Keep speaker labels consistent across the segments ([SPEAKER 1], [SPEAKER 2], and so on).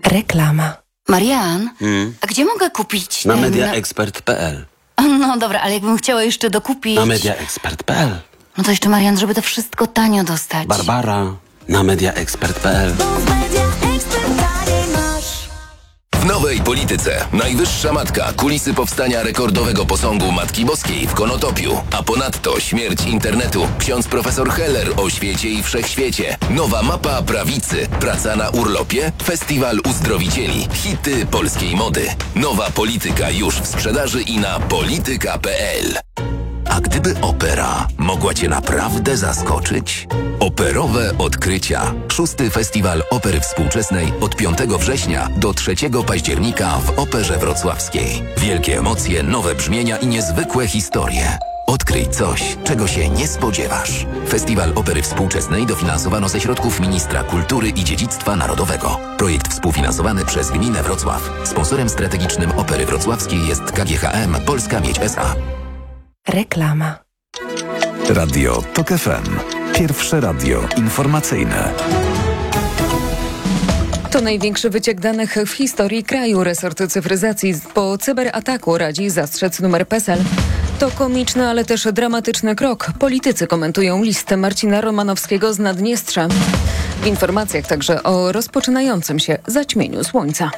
[SPEAKER 1] Reklama.
[SPEAKER 2] Marian, a gdzie mogę kupić?
[SPEAKER 3] Na mediaexpert.pl.
[SPEAKER 2] No dobra, ale jakbym chciała jeszcze dokupić...
[SPEAKER 3] Na mediaexpert.pl.
[SPEAKER 2] No to jeszcze, Marian, żeby to wszystko tanio dostać.
[SPEAKER 3] Barbara. Na mediaexpert.pl.
[SPEAKER 4] W nowej polityce najwyższa matka, kulisy powstania rekordowego posągu Matki Boskiej w Konotopiu, a ponadto śmierć internetu, ksiądz profesor Heller o świecie i wszechświecie, nowa mapa prawicy, praca na urlopie, festiwal uzdrowicieli, hity polskiej mody. Nowa polityka już w sprzedaży i na polityka.pl. A gdyby opera mogła Cię naprawdę zaskoczyć? Operowe odkrycia. 6. Festiwal Opery Współczesnej od 5 września do 3 października w Operze Wrocławskiej. Wielkie emocje, nowe brzmienia i niezwykłe historie. Odkryj coś, czego się nie spodziewasz. Festiwal Opery Współczesnej dofinansowano ze środków Ministra Kultury i Dziedzictwa Narodowego. Projekt współfinansowany przez Gminę Wrocław. Sponsorem strategicznym Opery Wrocławskiej jest KGHM Polska Miedź S.A.
[SPEAKER 1] Reklama.
[SPEAKER 5] Radio TOK FM. Pierwsze radio informacyjne.
[SPEAKER 6] To największy wyciek danych w historii kraju. Resort Cyfryzacji po cyberataku radzi zastrzec numer PESEL. To komiczny, ale też dramatyczny krok. Politycy komentują list Marcina Romanowskiego z Naddniestrza. W informacjach także o rozpoczynającym się zaćmieniu słońca.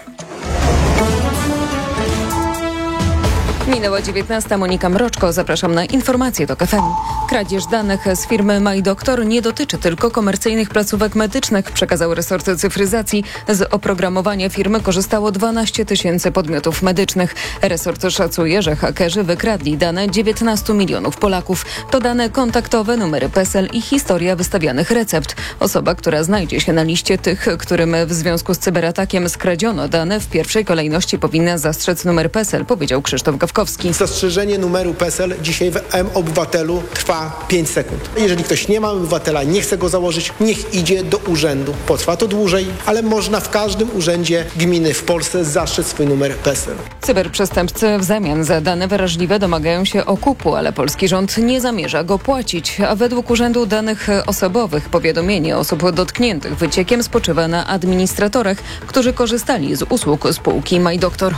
[SPEAKER 6] Minęła 19. Monika Mroczko. Zapraszam na informacje TOK FM. Kradzież danych z firmy MyDoktor nie dotyczy tylko komercyjnych placówek medycznych, przekazał resort cyfryzacji. Z oprogramowania firmy korzystało 12 000 podmiotów medycznych. Resort szacuje, że hakerzy wykradli dane 19 milionów Polaków. To dane kontaktowe, numery PESEL i historia wystawianych recept. Osoba, która znajdzie się na liście tych, którym w związku z cyberatakiem skradziono dane, w pierwszej kolejności powinna zastrzec numer PESEL, powiedział Krzysztof Gawkowski.
[SPEAKER 7] Zastrzeżenie numeru PESEL dzisiaj w mObywatelu trwa 5 sekund. Jeżeli ktoś nie ma obywatela, nie chce go założyć, niech idzie do urzędu. Potrwa to dłużej, ale można w każdym urzędzie gminy w Polsce zastrzec swój numer PESEL.
[SPEAKER 6] Cyberprzestępcy w zamian za dane wrażliwe domagają się okupu, ale polski rząd nie zamierza go płacić. A według Urzędu Danych Osobowych powiadomienie osób dotkniętych wyciekiem spoczywa na administratorach, którzy korzystali z usług spółki MyDoktor.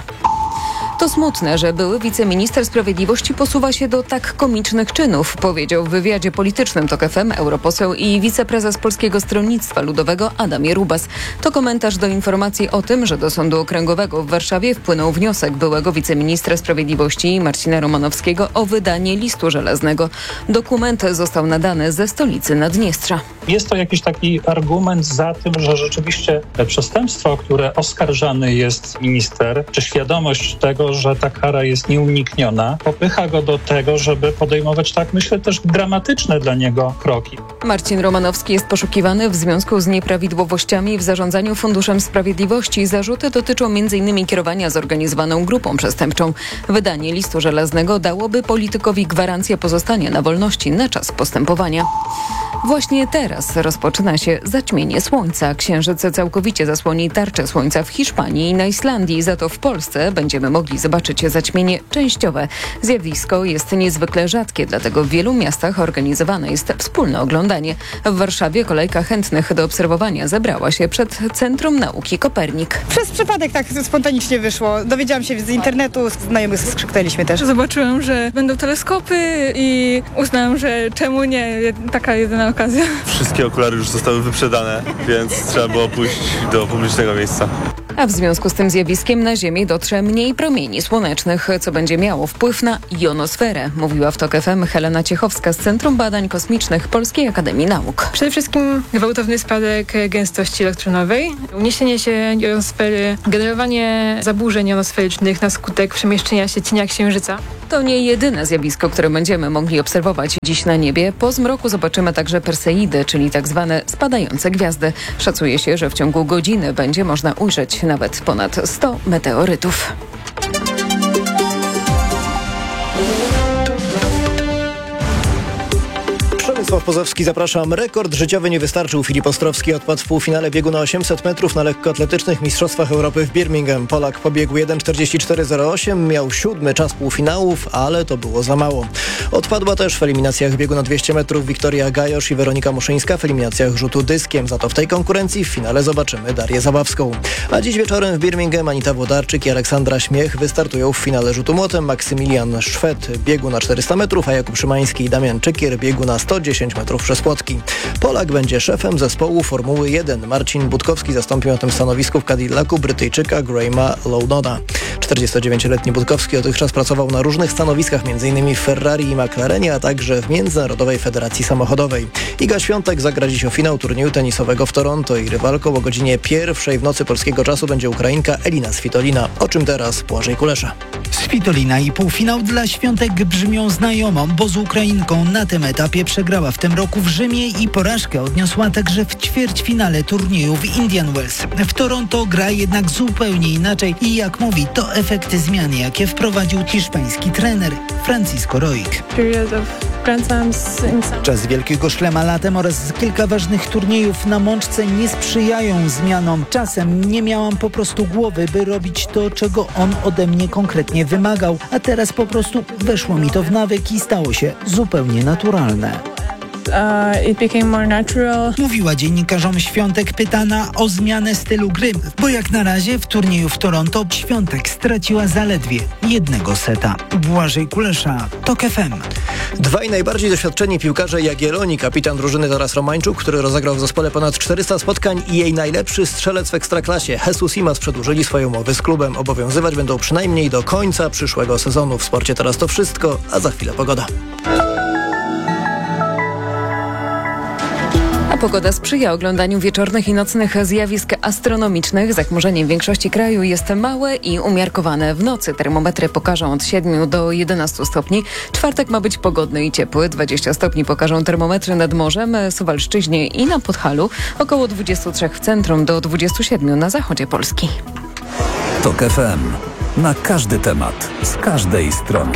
[SPEAKER 6] To smutne, że były wiceminister sprawiedliwości posuwa się do tak komicznych czynów, powiedział w wywiadzie politycznym TOK FM europoseł i wiceprezes Polskiego Stronnictwa Ludowego Adam Jarubas. To komentarz do informacji o tym, że do Sądu Okręgowego w Warszawie wpłynął wniosek byłego wiceministra sprawiedliwości Marcina Romanowskiego o wydanie listu żelaznego. Dokument został nadany ze stolicy Naddniestrza.
[SPEAKER 8] Jest to jakiś taki argument za tym, że rzeczywiście przestępstwo, o które oskarżany jest minister, czy świadomość tego, że ta kara jest nieunikniona, popycha go do tego, żeby podejmować, tak myślę, też dramatyczne dla niego kroki.
[SPEAKER 6] Marcin Romanowski jest poszukiwany w związku z nieprawidłowościami w zarządzaniu Funduszem Sprawiedliwości. Zarzuty dotyczą m.in. kierowania zorganizowaną grupą przestępczą. Wydanie listu żelaznego dałoby politykowi gwarancję pozostania na wolności na czas postępowania. Właśnie teraz rozpoczyna się zaćmienie słońca. Księżyc całkowicie zasłoni tarczę słońca w Hiszpanii i na Islandii. Za to w Polsce będziemy mogli zobaczyć zaćmienie częściowe. Zjawisko jest niezwykle rzadkie, dlatego w wielu miastach organizowane jest wspólne oglądanie. W Warszawie kolejka chętnych do obserwowania zebrała się przed Centrum Nauki Kopernik.
[SPEAKER 9] Przez przypadek tak spontanicznie wyszło. Dowiedziałam się z internetu, znajomych skrzyknęliśmy też.
[SPEAKER 10] Zobaczyłam, że będą teleskopy i uznałam, że czemu nie, taka jedyna okazja.
[SPEAKER 11] Wszystkie okulary już zostały wyprzedane, więc trzeba było pójść do publicznego miejsca.
[SPEAKER 6] A w związku z tym zjawiskiem na Ziemię dotrze mniej promieni słonecznych, co będzie miało wpływ na jonosferę, mówiła w TOK FM Helena Ciechowska z Centrum Badań Kosmicznych Polskiej Akademii Nauk.
[SPEAKER 10] Przede wszystkim gwałtowny spadek gęstości elektronowej, uniesienie się jonosfery, generowanie zaburzeń jonosferycznych na skutek przemieszczenia się cienia Księżyca.
[SPEAKER 6] To nie jedyne zjawisko, które będziemy mogli obserwować dziś na niebie. Po zmroku zobaczymy także Perseidy, czyli tak zwane spadające gwiazdy. Szacuje się, że w ciągu godziny będzie można ujrzeć nawet ponad 100 meteorytów.
[SPEAKER 12] Stanisław Pozowski, zapraszam. Rekord życiowy nie wystarczył. Filip Ostrowski odpadł w półfinale biegu na 800 metrów na lekkoatletycznych Mistrzostwach Europy w Birmingham. Polak pobiegł 1:44:08, miał 7. czas półfinałów, ale to było za mało. Odpadła też w eliminacjach biegu na 200 metrów Wiktoria Gajosz i Weronika Muszyńska, w eliminacjach rzutu dyskiem. Za to w tej konkurencji w finale zobaczymy Darię Zabawską. A dziś wieczorem w Birmingham Anita Włodarczyk i Aleksandra Śmiech wystartują w finale rzutu młotem. Maksymilian Szwed biegu na 400 metrów, a Jakub Szymański i Damian Czykier biegu na 110 metrów przez płotki. Polak będzie szefem zespołu Formuły 1. Marcin Budkowski zastąpi na tym stanowisku w Cadillacu Brytyjczyka Grahama Lownona. 49-letni Budkowski dotychczas pracował na różnych stanowiskach, m.in. w Ferrari i McLarenie, a także w Międzynarodowej Federacji Samochodowej. Iga Świątek zagra dziś o finał turnieju tenisowego w Toronto i rywalką o godzinie 1:00 w nocy polskiego czasu będzie Ukrainka Elina Svitolina. O czym teraz Błażej Kulesza.
[SPEAKER 13] Svitolina i półfinał dla Świątek brzmią znajomo, bo z Ukrainką na tym etapie przegrała w tym roku w Rzymie i porażkę odniosła także w ćwierćfinale turnieju w Indian Wells. W Toronto gra jednak zupełnie inaczej i jak mówi, to efekty zmian, jakie wprowadził hiszpański trener Francisco Roig. Czas Wielkiego Szlema latem oraz kilka ważnych turniejów na mączce nie sprzyjają zmianom. Czasem nie miałam po prostu głowy, by robić to, czego on ode mnie konkretnie wymagał, a teraz po prostu weszło mi to w nawyk i stało się zupełnie naturalne.
[SPEAKER 10] It became more natural.
[SPEAKER 13] Mówiła dziennikarzom Świątek pytana o zmianę stylu gry, bo jak na razie w turnieju w Toronto Świątek straciła zaledwie 1 seta. Błażej Kulesza, TOK FM.
[SPEAKER 12] Dwaj najbardziej doświadczeni piłkarze Jagiellonii, kapitan drużyny Taras Romańczuk, który rozegrał w zespole ponad 400 spotkań, i jej najlepszy strzelec w Ekstraklasie Jesus Imas przedłużyli swoje umowy z klubem. Obowiązywać będą przynajmniej do końca przyszłego sezonu. W sporcie teraz to wszystko, a za chwilę pogoda.
[SPEAKER 6] A pogoda sprzyja oglądaniu wieczornych i nocnych zjawisk astronomicznych. Zachmurzenie w większości kraju jest małe i umiarkowane. W nocy termometry pokażą od 7 do 11 stopni. Czwartek ma być pogodny i ciepły. 20 stopni pokażą termometry nad morzem, Suwalszczyźnie i na Podhalu. Około 23 w centrum do 27 na zachodzie Polski.
[SPEAKER 5] TOK FM. Na każdy temat, z każdej strony.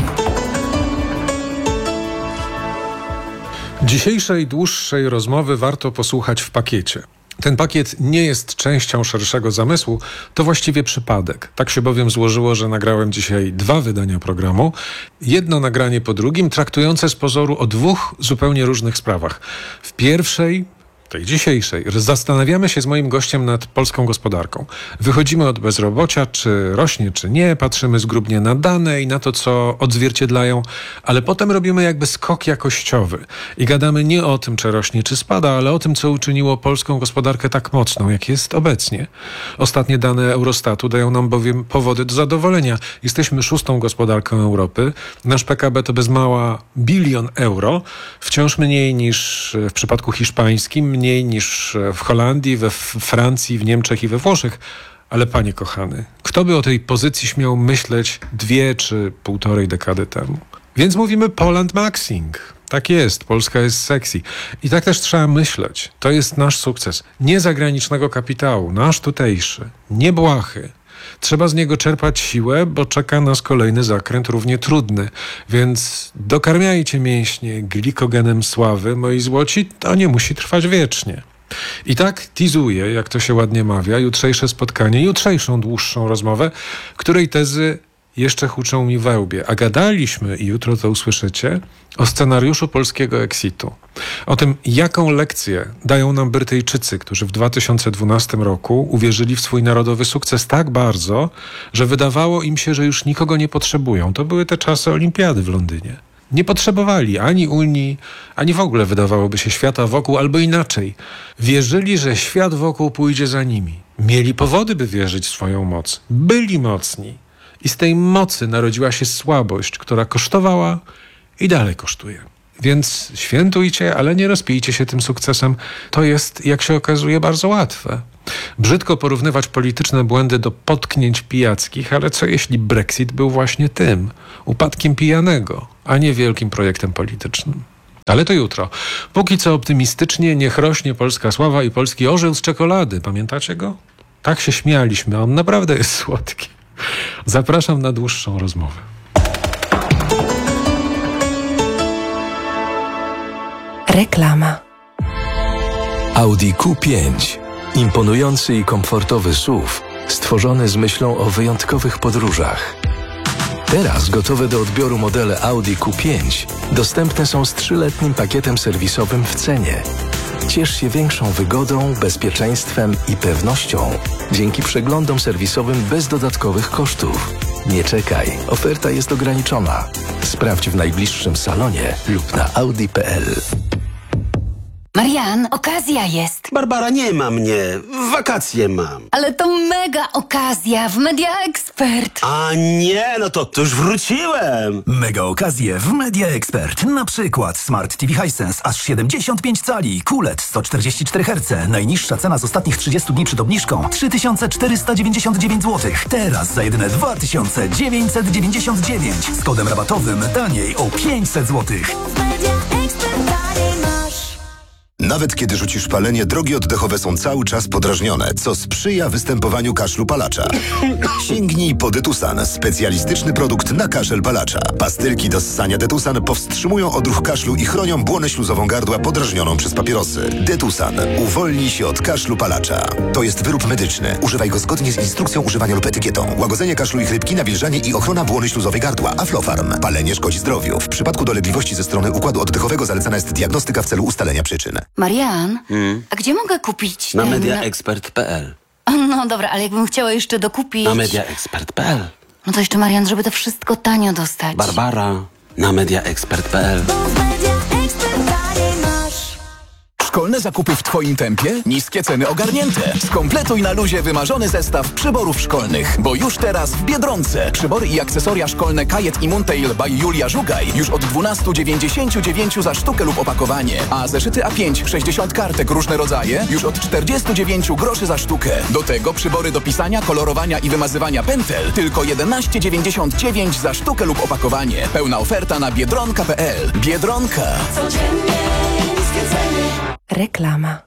[SPEAKER 14] Dzisiejszej dłuższej rozmowy warto posłuchać w pakiecie. Ten pakiet nie jest częścią szerszego zamysłu, to właściwie przypadek. Tak się bowiem złożyło, że nagrałem dzisiaj 2 wydania programu. Jedno nagranie po drugim, traktujące z pozoru o 2 zupełnie różnych sprawach. W pierwszej, tej dzisiejszej, zastanawiamy się z moim gościem nad polską gospodarką. Wychodzimy od bezrobocia, czy rośnie, czy nie, patrzymy zgrubnie na dane i na to, co odzwierciedlają, ale potem robimy jakby skok jakościowy i gadamy nie o tym, czy rośnie, czy spada, ale o tym, co uczyniło polską gospodarkę tak mocną, jak jest obecnie. Ostatnie dane Eurostatu dają nam bowiem powody do zadowolenia. Jesteśmy 6. gospodarką Europy. Nasz PKB to bez mała 1 bilion euro, wciąż mniej niż w przypadku hiszpańskim, mniej niż w Holandii, we Francji, w Niemczech i we Włoszech. Ale panie kochany, kto by o tej pozycji śmiał myśleć 2 czy 1,5 dekady temu? Więc mówimy Poland Maxing. Tak jest, Polska jest sexy. I tak też trzeba myśleć. To jest nasz sukces. Nie zagranicznego kapitału, nasz tutejszy, nie błahy. Trzeba z niego czerpać siłę, bo czeka nas kolejny zakręt równie trudny. Więc dokarmiajcie mięśnie glikogenem sławy, moi złoci, to nie musi trwać wiecznie. I tak teazuję, jak to się ładnie mawia, jutrzejsze spotkanie, jutrzejszą dłuższą rozmowę, której tezy jeszcze huczą mi we łbie. A gadaliśmy, i jutro to usłyszycie, o scenariuszu polskiego exitu. O tym, jaką lekcję dają nam Brytyjczycy, którzy w 2012 roku uwierzyli w swój narodowy sukces tak bardzo, że wydawało im się, że już nikogo nie potrzebują. To były te czasy olimpiady w Londynie. Nie potrzebowali ani Unii, ani w ogóle wydawałoby się świata wokół, albo inaczej. Wierzyli, że świat wokół pójdzie za nimi. Mieli powody, by wierzyć w swoją moc. Byli mocni. I z tej mocy narodziła się słabość, która kosztowała i dalej kosztuje. Więc świętujcie, ale nie rozpijcie się tym sukcesem. To jest, jak się okazuje, bardzo łatwe. Brzydko porównywać polityczne błędy do potknięć pijackich, ale co jeśli Brexit był właśnie tym, upadkiem pijanego, a nie wielkim projektem politycznym? Ale to jutro. Póki co optymistycznie, niech rośnie polska sława i polski orzeł z czekolady. Pamiętacie go? Tak się śmialiśmy, a on naprawdę jest słodki. Zapraszam na dłuższą rozmowę.
[SPEAKER 1] Reklama.
[SPEAKER 15] Audi Q5. Imponujący i komfortowy SUV, stworzony z myślą o wyjątkowych podróżach. Teraz gotowe do odbioru modele Audi Q5 dostępne są z 3-letnim pakietem serwisowym w cenie. Ciesz się większą wygodą, bezpieczeństwem i pewnością dzięki przeglądom serwisowym bez dodatkowych kosztów. Nie czekaj, oferta jest ograniczona. Sprawdź w najbliższym salonie lub na audi.pl.
[SPEAKER 2] Marian, okazja jest.
[SPEAKER 3] Barbara, nie ma mnie. Wakacje mam.
[SPEAKER 2] Ale to mega okazja w Media Expert.
[SPEAKER 3] A nie, no to już wróciłem.
[SPEAKER 5] Mega okazje w Media Expert. Na przykład Smart TV Hisense aż 75 cali, QLED 144 Hz. Najniższa cena z ostatnich 30 dni przed obniżką 3499 zł. Teraz za jedyne 2999. Z kodem rabatowym taniej o 500 zł.
[SPEAKER 16] Nawet kiedy rzucisz palenie, drogi oddechowe są cały czas podrażnione, co sprzyja występowaniu kaszlu palacza. Sięgnij po Detusan, specjalistyczny produkt na kaszel palacza. Pastylki do ssania Detusan powstrzymują odruch kaszlu i chronią błonę śluzową gardła podrażnioną przez papierosy. Detusan. Uwolnij się od kaszlu palacza. To jest wyrób medyczny. Używaj go zgodnie z instrukcją używania lub etykietą. Łagodzenie kaszlu i chrypki, nawilżanie i ochrona błony śluzowej gardła. Aflofarm. Palenie szkodzi zdrowiu. W przypadku dolegliwości ze strony układu oddechowego zalecana jest diagnostyka w celu ustalenia przyczyn.
[SPEAKER 2] Marian, a gdzie mogę kupić?
[SPEAKER 3] Na mediaexpert.pl.
[SPEAKER 2] No dobra, ale jakbym chciała jeszcze dokupić...
[SPEAKER 3] Na mediaexpert.pl.
[SPEAKER 2] No to jeszcze, Marian, żeby to wszystko tanio dostać.
[SPEAKER 3] Barbara, na mediaexpert.pl.
[SPEAKER 17] Szkolne zakupy w Twoim tempie? Niskie ceny ogarnięte. Skompletuj na luzie wymarzony zestaw przyborów szkolnych. Bo już teraz w Biedronce. Przybory i akcesoria szkolne Kajet i Muntail by Julia Żugaj już od 12,99 za sztukę lub opakowanie. A zeszyty A5, 60 kartek różne rodzaje już od 49 groszy za sztukę. Do tego przybory do pisania, kolorowania i wymazywania pętel tylko 11,99 za sztukę lub opakowanie. Pełna oferta na biedronka.pl. Biedronka. Codziennie niskie ceny.
[SPEAKER 1] Reklama.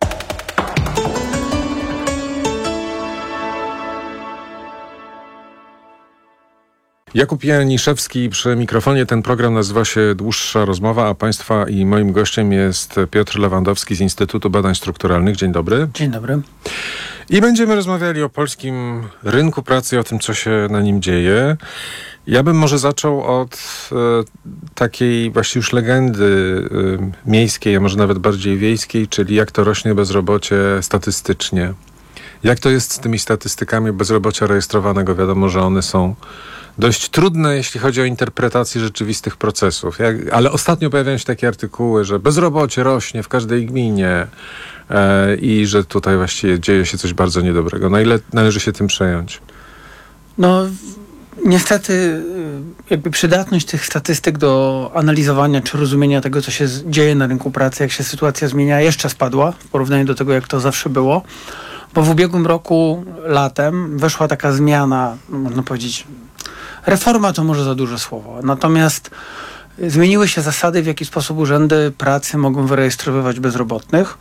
[SPEAKER 14] Jakub Janiszewski przy mikrofonie. Ten program nazywa się Dłuższa Rozmowa, a Państwa i moim gościem jest Piotr Lewandowski z Instytutu Badań Strukturalnych. Dzień dobry.
[SPEAKER 18] Dzień dobry.
[SPEAKER 14] I będziemy rozmawiali o polskim rynku pracy i o tym, co się na nim dzieje. Ja bym może zaczął od takiej właśnie już legendy miejskiej, a może nawet bardziej wiejskiej, czyli jak to rośnie bezrobocie statystycznie. Jak to jest z tymi statystykami bezrobocia rejestrowanego? Wiadomo, że one są dość trudne, jeśli chodzi o interpretację rzeczywistych procesów. Ale ostatnio pojawiają się takie artykuły, że bezrobocie rośnie w każdej gminie i że tutaj właściwie dzieje się coś bardzo niedobrego. Na ile należy się tym przejąć?
[SPEAKER 18] No, niestety jakby przydatność tych statystyk do analizowania czy rozumienia tego, co się dzieje na rynku pracy, jak się sytuacja zmienia, jeszcze spadła w porównaniu do tego, jak to zawsze było. Bo w ubiegłym roku latem weszła taka zmiana, można powiedzieć, reforma to może za duże słowo. Natomiast zmieniły się zasady, w jaki sposób urzędy pracy mogą wyrejestrowywać bezrobotnych.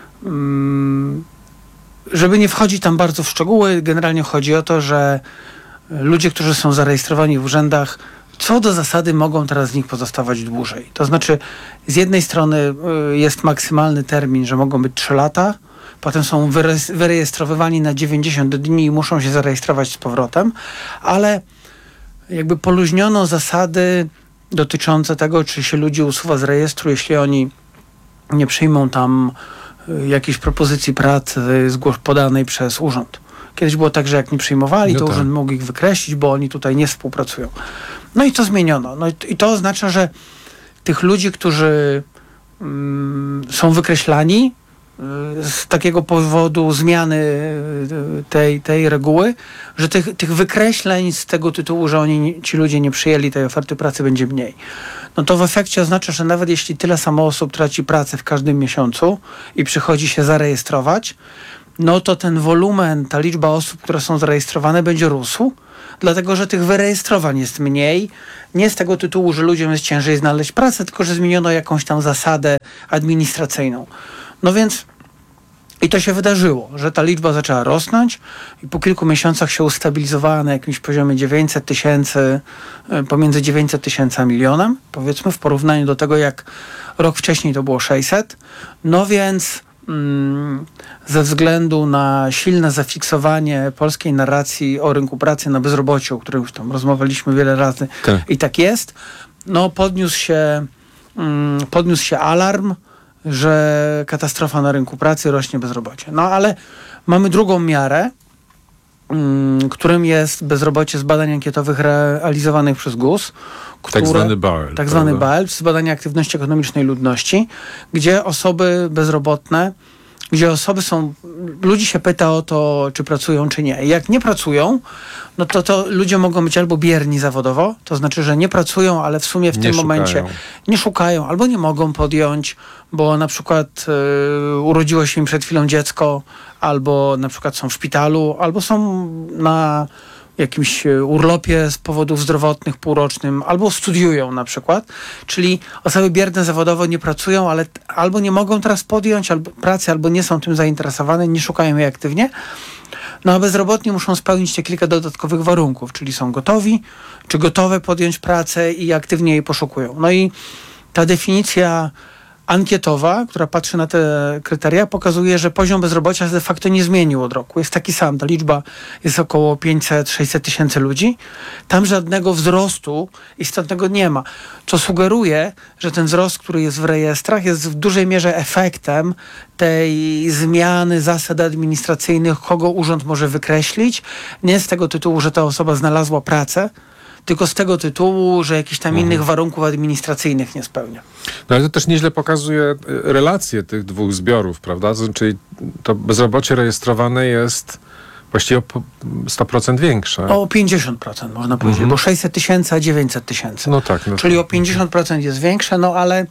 [SPEAKER 18] Żeby nie wchodzić tam bardzo w szczegóły, generalnie chodzi o to, że ludzie, którzy są zarejestrowani w urzędach, co do zasady mogą teraz z nich pozostawać dłużej. To znaczy, z jednej strony jest maksymalny termin, że mogą być 3 lata, potem są wyrejestrowywani na 90 dni i muszą się zarejestrować z powrotem, ale jakby poluźniono zasady dotyczące tego, czy się ludzi usuwa z rejestru, jeśli oni nie przyjmą tam jakiejś propozycji pracy podanej przez urząd. Kiedyś było tak, że jak nie przyjmowali, to urząd mógł ich wykreślić, bo oni tutaj nie współpracują. No i to zmieniono. No i to oznacza, że tych ludzi, którzy są wykreślani z takiego powodu zmiany tej reguły, że tych wykreśleń z tego tytułu, że ci ludzie nie przyjęli tej oferty pracy, będzie mniej. No to w efekcie oznacza, że nawet jeśli tyle samo osób traci pracę w każdym miesiącu i przychodzi się zarejestrować, no to ten wolumen, ta liczba osób, które są zarejestrowane, będzie rósł, dlatego że tych wyrejestrowań jest mniej. Nie z tego tytułu, że ludziom jest ciężej znaleźć pracę, tylko że zmieniono jakąś tam zasadę administracyjną. No więc I to się wydarzyło, że ta liczba zaczęła rosnąć i po kilku miesiącach się ustabilizowała na jakimś poziomie 900 tysięcy, pomiędzy 900 tysięcy a milionem, powiedzmy, w porównaniu do tego, jak rok wcześniej to było 600. No więc ze względu na silne zafiksowanie polskiej narracji o rynku pracy na bezrobociu, o którym już tam rozmawialiśmy wiele razy, i tak jest, no podniósł się alarm, że katastrofa na rynku pracy, rośnie bezrobocie. No ale mamy drugą miarę, którym jest bezrobocie z badań ankietowych realizowanych przez GUS.
[SPEAKER 14] Tak zwany BAEL.
[SPEAKER 18] Tak zwany BAEL, z badania aktywności ekonomicznej ludności, gdzie osoby bezrobotne, ludzi się pyta o to, czy pracują, czy nie. I jak nie pracują, no to ludzie mogą być albo bierni zawodowo, to znaczy, że nie pracują, ale w sumie w tym momencie nie szukają, albo nie mogą podjąć, bo na przykład urodziło się im przed chwilą dziecko, albo na przykład są w szpitalu, albo są na jakimś urlopie z powodów zdrowotnych półrocznym, albo studiują na przykład. Czyli osoby bierne zawodowo nie pracują, ale albo nie mogą teraz podjąć pracy, albo nie są tym zainteresowane, nie szukają jej aktywnie. No a bezrobotni muszą spełnić te kilka dodatkowych warunków, czyli są gotowi, czy gotowe podjąć pracę i aktywnie jej poszukują. No i ta definicja ankietowa, która patrzy na te kryteria, pokazuje, że poziom bezrobocia de facto nie zmienił od roku. Jest taki sam. Ta liczba jest około 500-600 tysięcy ludzi. Tam żadnego wzrostu istotnego nie ma. Co sugeruje, że ten wzrost, który jest w rejestrach, jest w dużej mierze efektem tej zmiany zasad administracyjnych, kogo urząd może wykreślić. Nie z tego tytułu, że ta osoba znalazła pracę, tylko z tego tytułu, że jakichś tam innych warunków administracyjnych nie spełnia.
[SPEAKER 14] No ale to też nieźle pokazuje relacje tych dwóch zbiorów, prawda? Czyli to bezrobocie rejestrowane jest właściwie o 100% większe.
[SPEAKER 18] O 50% można powiedzieć, bo 600 tysięcy, a 900 tysięcy.
[SPEAKER 14] No tak. No
[SPEAKER 18] czyli o 50% jest większe, ale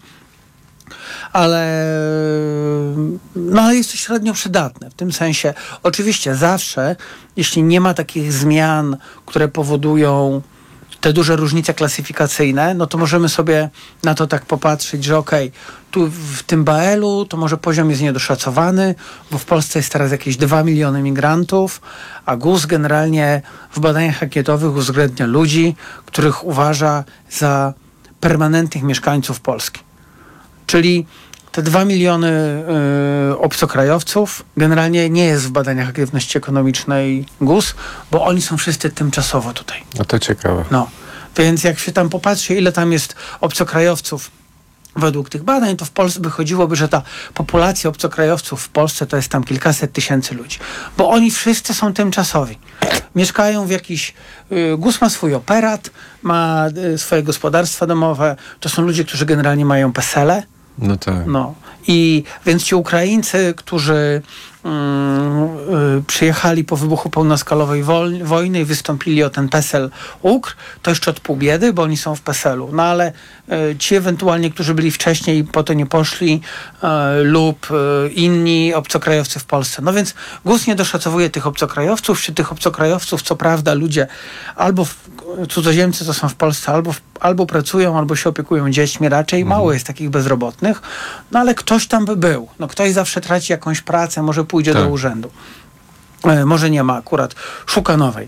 [SPEAKER 18] jest to średnio przydatne. W tym sensie, oczywiście zawsze, jeśli nie ma takich zmian, które powodują te duże różnice klasyfikacyjne, no to możemy sobie na to tak popatrzeć, że tu w tym BAEL-u to może poziom jest niedoszacowany, bo w Polsce jest teraz jakieś 2 miliony migrantów, a GUS generalnie w badaniach ankietowych uwzględnia ludzi, których uważa za permanentnych mieszkańców Polski. Czyli te 2 miliony obcokrajowców generalnie nie jest w badaniach aktywności ekonomicznej GUS, bo oni są wszyscy tymczasowo tutaj.
[SPEAKER 14] No to ciekawe.
[SPEAKER 18] No, więc jak się tam popatrzy, ile tam jest obcokrajowców według tych badań, to w Polsce wychodziłoby, że ta populacja obcokrajowców w Polsce to jest tam kilkaset tysięcy ludzi. Bo oni wszyscy są tymczasowi. Mieszkają w jakiś... GUS ma swój operat, ma swoje gospodarstwa domowe. To są ludzie, którzy generalnie mają PESEL-e.
[SPEAKER 14] No tak.
[SPEAKER 18] No. I więc ci Ukraińcy, którzy przyjechali po wybuchu pełnoskalowej wojny i wystąpili o ten PESEL UKR, to jeszcze od pół biedy, bo oni są w PESEL-u. No ale ci ewentualnie, którzy byli wcześniej i po to nie poszli, lub inni obcokrajowcy w Polsce. No więc GUS nie doszacowuje tych obcokrajowców. Wśród tych obcokrajowców, co prawda, ludzie albo cudzoziemcy, co są w Polsce, albo pracują, albo się opiekują dziećmi. Raczej mało jest takich bezrobotnych. No ale ktoś tam by był. No ktoś zawsze traci jakąś pracę, może pójdzie do urzędu. Może nie ma akurat, szuka nowej.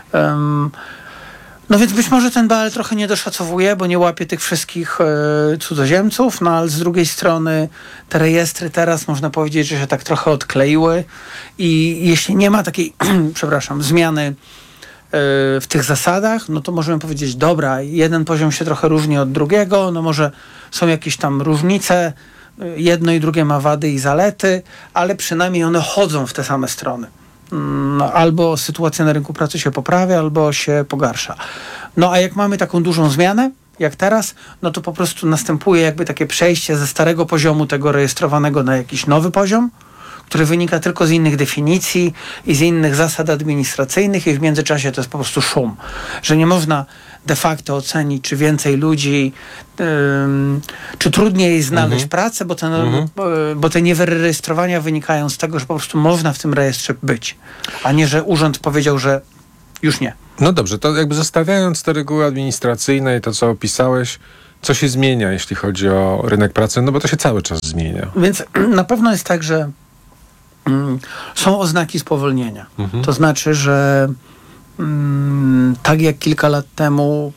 [SPEAKER 18] No więc być może ten BAEL trochę nie doszacowuje, bo nie łapie tych wszystkich cudzoziemców, no ale z drugiej strony te rejestry teraz można powiedzieć, że się tak trochę odkleiły i jeśli nie ma takiej, zmiany w tych zasadach, no to możemy powiedzieć, dobra, jeden poziom się trochę różni od drugiego, no może są jakieś tam różnice, jedno i drugie ma wady i zalety, ale przynajmniej one chodzą w te same strony. Albo sytuacja na rynku pracy się poprawia, albo się pogarsza. No a jak mamy taką dużą zmianę, jak teraz, no to po prostu następuje jakby takie przejście ze starego poziomu tego rejestrowanego na jakiś nowy poziom, który wynika tylko z innych definicji i z innych zasad administracyjnych i w międzyczasie to jest po prostu szum. Że nie można de facto ocenić, czy więcej ludzi, czy trudniej znaleźć pracę, bo te niewyrejestrowania wynikają z tego, że po prostu można w tym rejestrze być, a nie, że urząd powiedział, że już nie.
[SPEAKER 14] No dobrze, to jakby zostawiając te reguły administracyjne i to, co opisałeś, co się zmienia, jeśli chodzi o rynek pracy? No bo to się cały czas zmienia.
[SPEAKER 18] Więc na pewno jest tak, że są oznaki spowolnienia. To znaczy, że tak jak kilka lat temu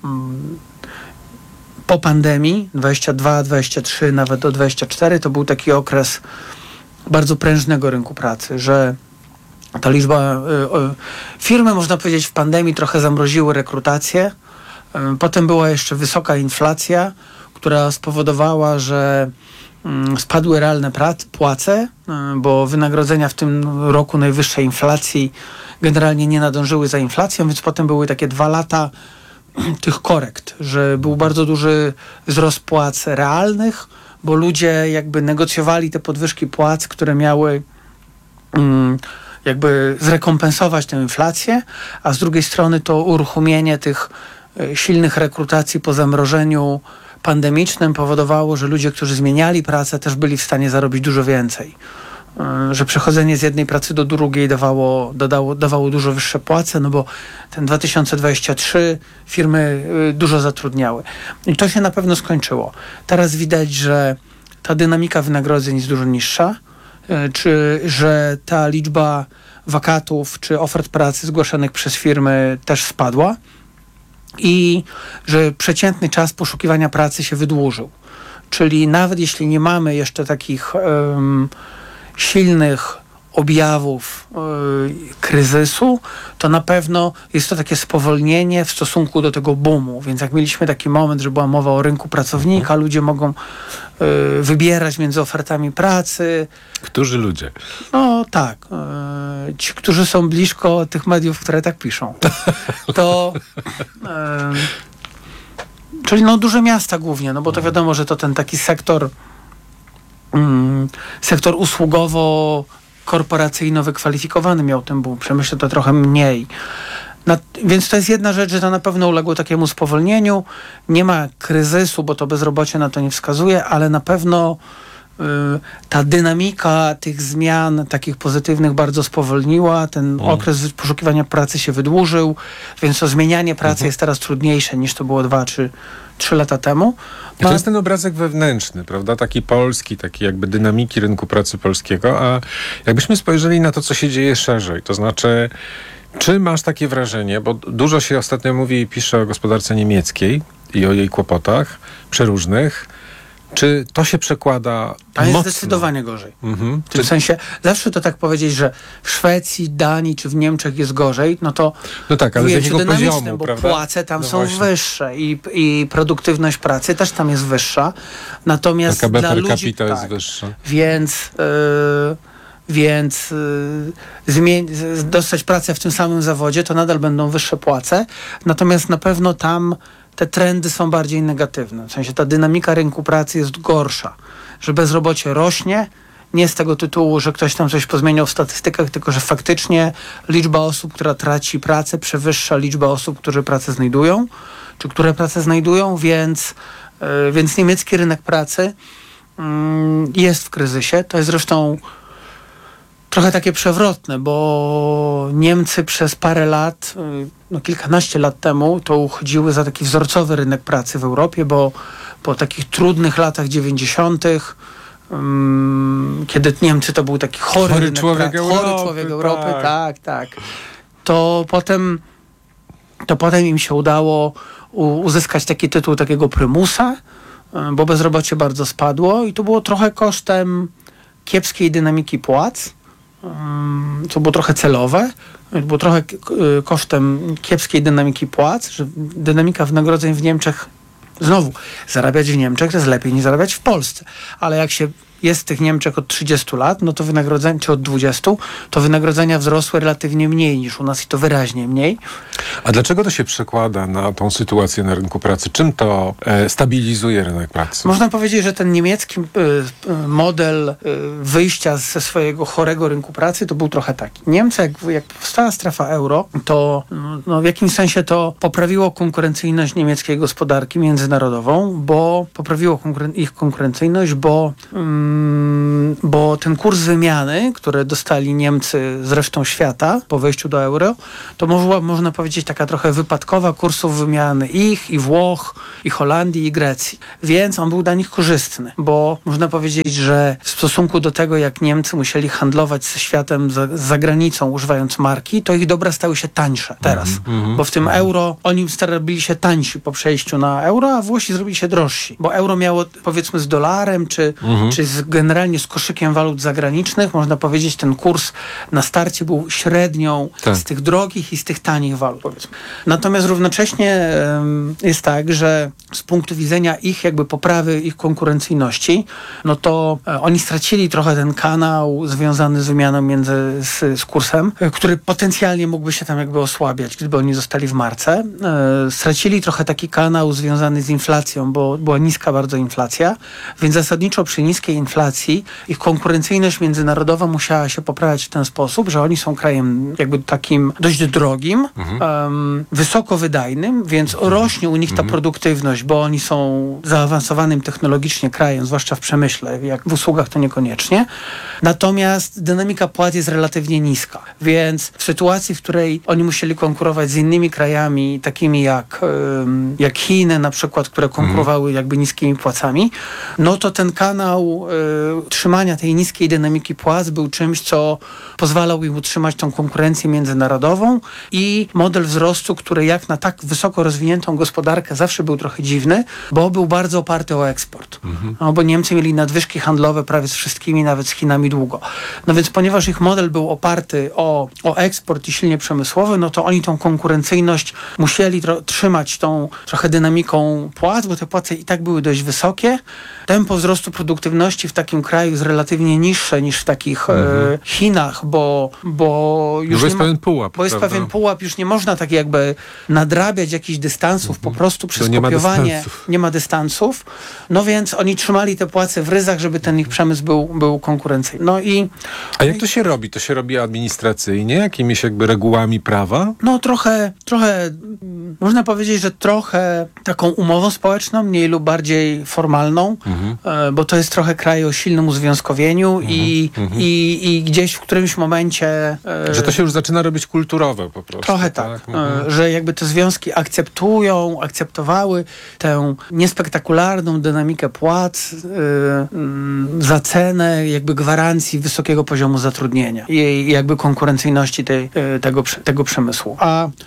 [SPEAKER 18] po pandemii 22, 23, nawet do 24 to był taki okres bardzo prężnego rynku pracy, że ta liczba firmy, można powiedzieć, w pandemii trochę zamroziły rekrutację. Potem była jeszcze wysoka inflacja, która spowodowała, że spadły realne płace, bo wynagrodzenia w tym roku najwyższej inflacji generalnie nie nadążyły za inflacją, więc potem były takie 2 lata tych korekt, że był bardzo duży wzrost płac realnych, bo ludzie jakby negocjowali te podwyżki płac, które miały jakby zrekompensować tę inflację, a z drugiej strony to uruchomienie tych silnych rekrutacji po zamrożeniu pandemicznym powodowało, że ludzie, którzy zmieniali pracę, też byli w stanie zarobić dużo więcej. Że przechodzenie z jednej pracy do drugiej dawało dużo wyższe płace, no bo ten 2023 firmy dużo zatrudniały. I to się na pewno skończyło. Teraz widać, że ta dynamika wynagrodzeń jest dużo niższa, czy że ta liczba wakatów czy ofert pracy zgłaszanych przez firmy też spadła i że przeciętny czas poszukiwania pracy się wydłużył. Czyli nawet jeśli nie mamy jeszcze takich silnych objawów kryzysu, to na pewno jest to takie spowolnienie w stosunku do tego boomu. Więc jak mieliśmy taki moment, że była mowa o rynku pracownika, ludzie mogą wybierać między ofertami pracy.
[SPEAKER 14] Którzy ludzie?
[SPEAKER 18] No tak. Ci, którzy są blisko tych mediów, które tak piszą. To czyli no duże miasta głównie, no bo to wiadomo, że to ten taki sektor usługowo-korporacyjno wykwalifikowany miał ten boom. Przemyśle to trochę mniej. Więc to jest jedna rzecz, że to na pewno uległo takiemu spowolnieniu. Nie ma kryzysu, bo to bezrobocie na to nie wskazuje, ale na pewno ta dynamika tych zmian takich pozytywnych bardzo spowolniła. Ten okres poszukiwania pracy się wydłużył, więc to zmienianie pracy jest teraz trudniejsze niż to było 2 czy 3 lata temu.
[SPEAKER 14] I to jest ten obrazek wewnętrzny, prawda? Taki polski, taki jakby dynamiki rynku pracy polskiego, a jakbyśmy spojrzeli na to, co się dzieje szerzej, to znaczy, czy masz takie wrażenie, bo dużo się ostatnio mówi i pisze o gospodarce niemieckiej i o jej kłopotach przeróżnych, czy to się przekłada
[SPEAKER 18] To jest
[SPEAKER 14] mocno?
[SPEAKER 18] zdecydowanie gorzej. W tym sensie, zawsze to tak powiedzieć, że w Szwecji, Danii czy w Niemczech jest gorzej, no to
[SPEAKER 14] no tak, ale z jakiego poziomu,
[SPEAKER 18] bo
[SPEAKER 14] prawda?
[SPEAKER 18] płace tam
[SPEAKER 14] No
[SPEAKER 18] są
[SPEAKER 14] właśnie.
[SPEAKER 18] wyższe i produktywność pracy też tam jest wyższa. Natomiast
[SPEAKER 14] PKB
[SPEAKER 18] dla
[SPEAKER 14] per
[SPEAKER 18] ludzi
[SPEAKER 14] capita jest wyższa.
[SPEAKER 18] Więc dostać pracę w tym samym zawodzie, to nadal będą wyższe płace. Natomiast na pewno tam te trendy są bardziej negatywne. W sensie ta dynamika rynku pracy jest gorsza. Że bezrobocie rośnie, nie z tego tytułu, że ktoś tam coś pozmieniał w statystykach, tylko że faktycznie liczba osób, która traci pracę, przewyższa liczbę osób, które pracę znajdują, czy które pracę znajdują, więc niemiecki rynek pracy jest w kryzysie. To jest zresztą trochę takie przewrotne, bo Niemcy przez parę lat, no kilkanaście lat temu, to uchodziły za taki wzorcowy rynek pracy w Europie, bo po takich trudnych latach 90., kiedy Niemcy to był taki chory rynek
[SPEAKER 14] człowiek
[SPEAKER 18] pracy,
[SPEAKER 14] Europy,
[SPEAKER 18] chory człowiek Europy, tak. To potem im się udało uzyskać taki tytuł takiego prymusa, bo bezrobocie bardzo spadło i to było trochę kosztem kiepskiej dynamiki płac, co było trochę celowe, było trochę kosztem kiepskiej dynamiki płac, że dynamika wynagrodzeń w Niemczech, znowu, zarabiać w Niemczech to jest lepiej niż zarabiać w Polsce, ale jak się jest w tych Niemczech od 30 lat, no to wynagrodzenia, czy od 20, to wynagrodzenia wzrosły relatywnie mniej niż u nas i to wyraźnie mniej.
[SPEAKER 14] A dlaczego to się przekłada na tą sytuację na rynku pracy? Czym to stabilizuje rynek pracy?
[SPEAKER 18] Można powiedzieć, że ten niemiecki model wyjścia ze swojego chorego rynku pracy to był trochę taki. Niemcy, jak powstała strefa euro, to w jakimś sensie to poprawiło konkurencyjność niemieckiej gospodarki międzynarodową, bo poprawiło ich konkurencyjność, bo ten kurs wymiany, który dostali Niemcy z resztą świata po wejściu do euro, to można powiedzieć powiedzieć, taka trochę wypadkowa kursów wymiany ich, i Włoch, i Holandii, i Grecji. Więc on był dla nich korzystny, bo można powiedzieć, że w stosunku do tego, jak Niemcy musieli handlować ze światem za granicą, używając marki, to ich dobra stały się tańsze teraz. Bo w tym euro oni starali się tańsi po przejściu na euro, a Włosi zrobili się drożsi. Bo euro miało, powiedzmy, z dolarem, czy generalnie z koszykiem walut zagranicznych, można powiedzieć, ten kurs na starcie był średnią z tych drogich i z tych tanich walut, powiedzmy. Natomiast równocześnie jest tak, że z punktu widzenia ich jakby poprawy ich konkurencyjności, no to oni stracili trochę ten kanał związany z wymianą z kursem, który potencjalnie mógłby się tam jakby osłabiać, gdyby oni zostali w marce. Stracili trochę taki kanał związany z inflacją, bo była niska bardzo inflacja, więc zasadniczo przy niskiej inflacji ich konkurencyjność międzynarodowa musiała się poprawiać w ten sposób, że oni są krajem jakby takim dość drogim, wysoko wydajnym, więc rośnie u nich ta produktywność, bo oni są zaawansowanym technologicznie krajem, zwłaszcza w przemyśle, jak w usługach to niekoniecznie. Natomiast dynamika płac jest relatywnie niska, więc w sytuacji, w której oni musieli konkurować z innymi krajami, takimi jak Chiny na przykład, które konkurowały jakby niskimi płacami, no to ten kanał trzymania tej niskiej dynamiki płac był czymś, co pozwalał im utrzymać tą konkurencję międzynarodową i model wzrostu, który jak na tak wysoko rozwiniętą gospodarkę zawsze był trochę dziwny, bo był bardzo oparty o eksport. No, bo Niemcy mieli nadwyżki handlowe prawie z wszystkimi, nawet z Chinami długo. No więc ponieważ ich model był oparty o eksport i silnie przemysłowy, no to oni tą konkurencyjność musieli trzymać tą trochę dynamiką płac, bo te płace i tak były dość wysokie. Tempo wzrostu produktywności w takim kraju jest relatywnie niższe niż w takich Chinach, bo już
[SPEAKER 14] jest pewien pułap.
[SPEAKER 18] Bo jest pewien pułap, już nie można tak jakby nadrabiać jakichś dystansów, po prostu przez kopiowanie nie ma dystansów. No więc oni trzymali te płace w ryzach, żeby ten ich przemysł był konkurencyjny.
[SPEAKER 14] A jak to się robi? To się robi administracyjnie, jakimiś jakby regułami prawa?
[SPEAKER 18] No trochę można powiedzieć, że trochę taką umową społeczną, mniej lub bardziej formalną, bo to jest trochę kraj o silnym uzwiązkowieniu i gdzieś w którymś momencie...
[SPEAKER 14] Że to się już zaczyna robić kulturowe po prostu.
[SPEAKER 18] Trochę tak. Że jakby te związki akceptowały tę niespektakularną dynamikę płac za cenę jakby gwarancji wysokiego poziomu zatrudnienia i jakby konkurencyjności tego przemysłu.